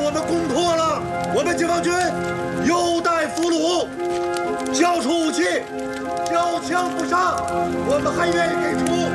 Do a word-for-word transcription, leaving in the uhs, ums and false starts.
我们攻破了，我们解放军优待俘虏，交出武器，交枪不杀，我们还愿意给出